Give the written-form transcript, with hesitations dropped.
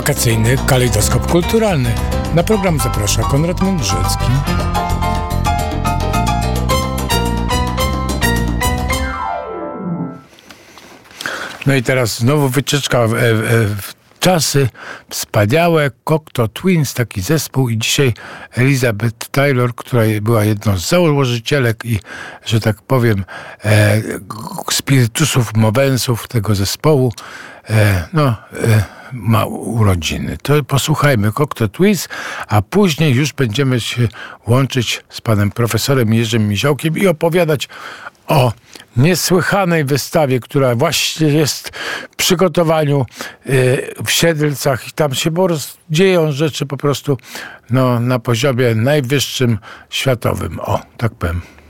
Wakacyjny kalejdoskop kulturalny. Na program zaprasza Konrad Mądrzecki. No i teraz znowu wycieczka w czasy wspaniałe. Cocteau Twins, taki zespół, i dzisiaj Elizabeth Taylor, która była jedną z założycielek i, że tak powiem, spirytusów, mowensów tego zespołu, ma urodziny. To posłuchajmy Cocteau Twins, a później już będziemy się łączyć z panem profesorem Jerzym Miziołkiem i opowiadać o niesłychanej wystawie, która właśnie jest w przygotowaniu w Siedlcach i tam się dzieją rzeczy po prostu na poziomie najwyższym światowym. O, tak powiem.